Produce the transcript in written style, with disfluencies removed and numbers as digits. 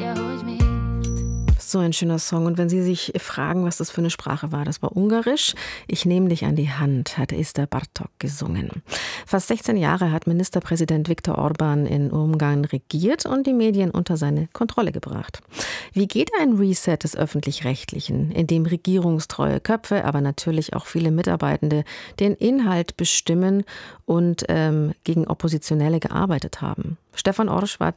So ein schöner Song. Und wenn Sie sich fragen, was das für eine Sprache war, das war Ungarisch. Ich nehme dich an die Hand, hat Esther Bartók gesungen. Fast 16 Jahre hat Ministerpräsident Viktor Orbán in Ungarn regiert und die Medien unter seine Kontrolle gebracht. Wie geht ein Reset des Öffentlich-Rechtlichen, in dem regierungstreue Köpfe, aber natürlich auch viele Mitarbeitende den Inhalt bestimmen und gegen Oppositionelle gearbeitet haben? Stefan Orsch war